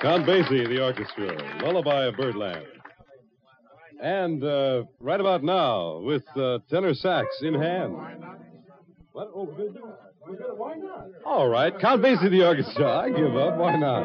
Count Basie, the orchestra, Lullaby of Birdland. And right about now, with tenor sax in hand. What? Oh, good. Why not? All right, Count Basie, the orchestra. I give up. Why not?